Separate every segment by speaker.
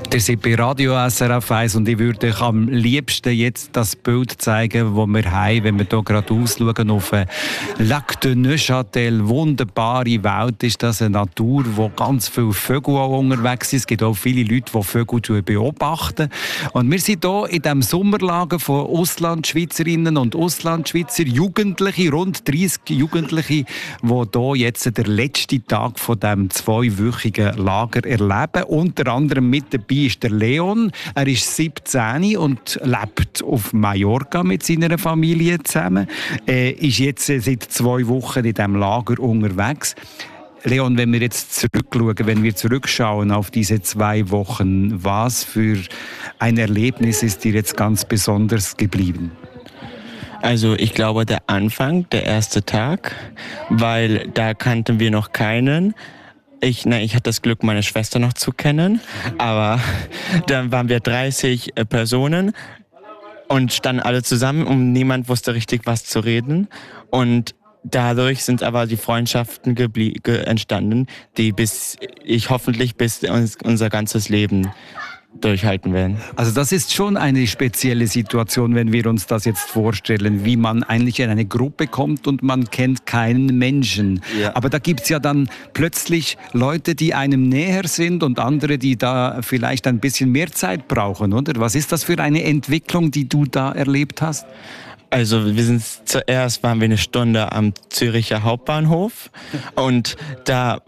Speaker 1: Ihr seid bei Radio SRF 1 und ich würde euch am liebsten jetzt das Bild zeigen, das wir haben, wenn wir hier gerade ausschauen auf Lac de Neuchâtel. Wunderbare Welt ist das, eine Natur, wo ganz viele Vögel auch unterwegs sind. Es gibt auch viele Leute, die Vögel beobachten. Und wir sind hier in diesem Sommerlager von Auslandschweizerinnen und Auslandschweizer, Jugendliche, rund 30 Jugendliche, die hier jetzt den letzten Tag von diesem 2-wöchigen Lager erleben. Unter anderem mit dabei ist der Leon. Er ist 17 und lebt auf Mallorca mit seiner Familie zusammen. Er ist jetzt seit 2 Wochen in diesem Lager unterwegs. Leon, wenn wir jetzt zurückschauen, wenn wir zurückschauen auf diese 2 Wochen, was für ein Erlebnis ist dir jetzt ganz besonders geblieben?
Speaker 2: Also ich glaube der Anfang, der erste Tag, weil da kannten wir noch keinen. Ich hatte das Glück, meine Schwester noch zu kennen, aber dann waren wir 30 Personen und standen alle zusammen und niemand wusste richtig, was zu reden. Und dadurch sind aber die Freundschaften entstanden, die hoffentlich bis unser ganzes Leben durchhalten werden.
Speaker 1: Also das ist schon eine spezielle Situation, wenn wir uns das jetzt vorstellen, wie man eigentlich in eine Gruppe kommt und man kennt keinen Menschen. Ja. Aber da gibt es ja dann plötzlich Leute, die einem näher sind und andere, die da vielleicht ein bisschen mehr Zeit brauchen, oder? Was ist das für eine Entwicklung, die du da erlebt hast?
Speaker 2: Also waren wir eine Stunde am Züricher Hauptbahnhof und da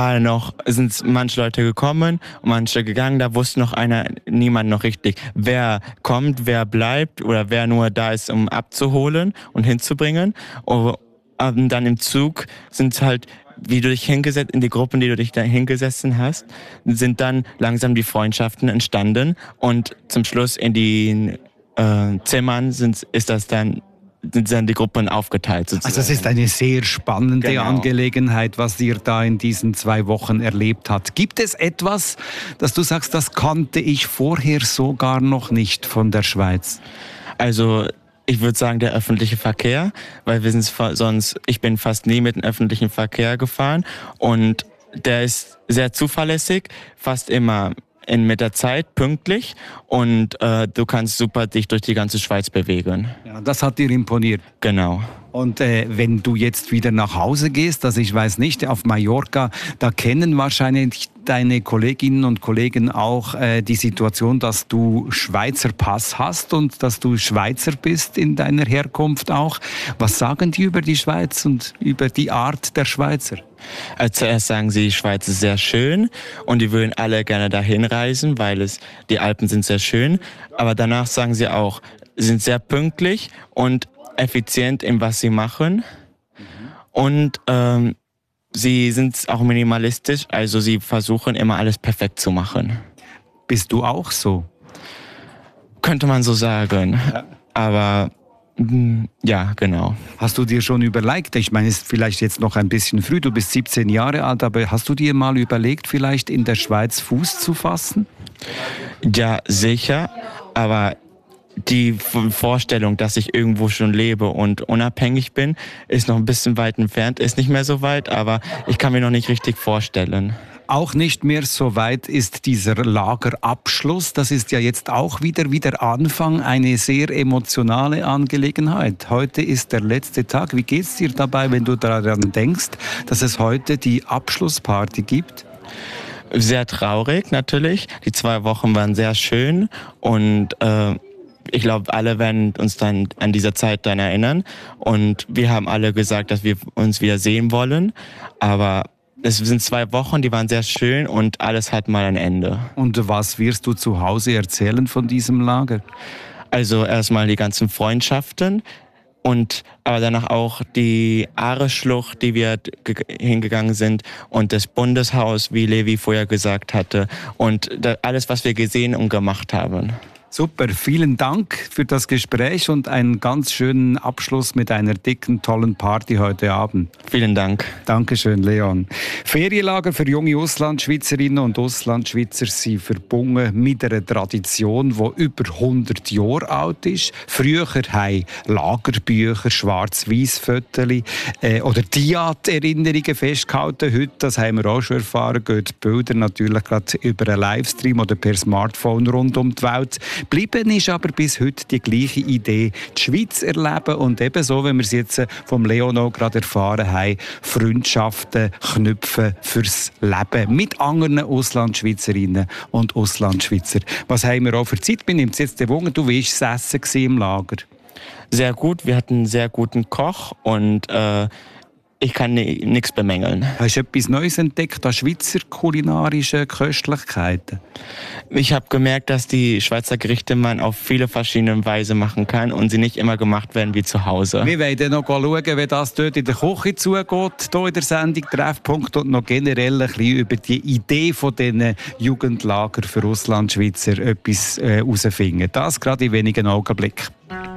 Speaker 2: sind manche Leute gekommen und manche gegangen, da wusste niemand noch richtig, wer kommt, wer bleibt oder wer nur da ist, um abzuholen und hinzubringen. Und dann im Zug sind halt, wie du dich hingesetzt, in die Gruppen, die du dich da hingesessen hast, sind dann langsam die Freundschaften entstanden und zum Schluss in den Zimmern sind dann die Gruppen aufgeteilt sozusagen.
Speaker 1: Also es ist eine sehr spannende Angelegenheit, was ihr da in diesen 2 Wochen erlebt habt. Gibt es etwas, das du sagst, das kannte ich vorher so gar noch nicht von der Schweiz?
Speaker 2: Also ich würde sagen, der öffentliche Verkehr, weil ich bin fast nie mit dem öffentlichen Verkehr gefahren und der ist sehr zuverlässig, fast immer mit der Zeit pünktlich und du kannst super dich durch die ganze Schweiz bewegen.
Speaker 1: Ja, das hat dir imponiert.
Speaker 2: Genau.
Speaker 1: Und wenn du jetzt wieder nach Hause gehst, also ich weiß nicht, auf Mallorca, da kennen wahrscheinlich deine Kolleginnen und Kollegen auch die Situation, dass du Schweizer Pass hast und dass du Schweizer bist in deiner Herkunft auch. Was sagen die über die Schweiz und über die Art der Schweizer?
Speaker 2: Zuerst sagen sie, die Schweiz ist sehr schön und die würden alle gerne dahin reisen, weil die Alpen sind sehr schön. Aber danach sagen sie auch, sie sind sehr pünktlich und effizient in was sie machen. Und sie sind auch minimalistisch, also sie versuchen immer alles perfekt zu machen.
Speaker 1: Bist du auch so?
Speaker 2: Könnte man so sagen, ja. Aber ja, genau.
Speaker 1: Hast du dir schon überlegt, ich meine, es ist vielleicht jetzt noch ein bisschen früh, du bist 17 Jahre alt, aber hast du dir mal überlegt, vielleicht in der Schweiz Fuß zu fassen?
Speaker 2: Ja, sicher, aber die Vorstellung, dass ich irgendwo schon lebe und unabhängig bin, ist noch ein bisschen weit entfernt, ist nicht mehr so weit, aber ich kann mir noch nicht richtig vorstellen.
Speaker 1: Auch nicht mehr so weit ist dieser Lagerabschluss. Das ist ja jetzt auch wieder Anfang, eine sehr emotionale Angelegenheit. Heute ist der letzte Tag. Wie geht's dir dabei, wenn du daran denkst, dass es heute die Abschlussparty gibt?
Speaker 2: Sehr traurig natürlich. Die 2 Wochen waren sehr schön und ich glaube, alle werden uns dann an diese Zeit dann erinnern. Und wir haben alle gesagt, dass wir uns wieder sehen wollen. Aber es sind 2 Wochen, die waren sehr schön und alles hat mal ein Ende.
Speaker 1: Und was wirst du zu Hause erzählen von diesem Lager?
Speaker 2: Also erstmal die ganzen Freundschaften aber danach auch die Aare-Schlucht, die wir hingegangen sind und das Bundeshaus, wie Levi vorher gesagt hatte und alles, was wir gesehen und gemacht haben.
Speaker 1: Super, vielen Dank für das Gespräch und einen ganz schönen Abschluss mit einer dicken, tollen Party heute Abend.
Speaker 2: Vielen Dank.
Speaker 1: Dankeschön, Leon. Ferienlager für junge Auslandschweizerinnen und Auslandschweizer sind verbunden mit einer Tradition, die über 100 Jahre alt ist. Früher haben Lagerbücher, Schwarz-Weiß-Fotos oder Diat-Erinnerungen festgehalten. Heute, das haben wir auch schon erfahren, gehen die Bilder natürlich gerade über einen Livestream oder per Smartphone rund um die Welt. Bleiben ist aber bis heute die gleiche Idee, die Schweiz erleben und ebenso, wie wir es jetzt vom Leon auch gerade erfahren haben, Freundschaften knüpfen fürs Leben mit anderen Auslandschweizerinnen und Auslandschweizer. Was haben wir auch für Zeit? Mir nimmt es jetzt den Wunder, du warst das Essen im Lager.
Speaker 2: Sehr gut, wir hatten einen sehr guten Koch und ich kann nichts bemängeln.
Speaker 1: Hast du etwas Neues entdeckt an Schweizer kulinarischen Köstlichkeiten?
Speaker 2: Ich habe gemerkt, dass die Schweizer Gerichte man auf viele verschiedene Weisen machen kann und sie nicht immer gemacht werden wie zu Hause.
Speaker 1: Wir werden noch schauen, wie das dort in der Küche zugeht, hier in der Sendung Treffpunkt und noch generell ein bisschen über die Idee von diesen Jugendlager für Auslandschweizer etwas herausfinden. Das gerade in wenigen Augenblicken.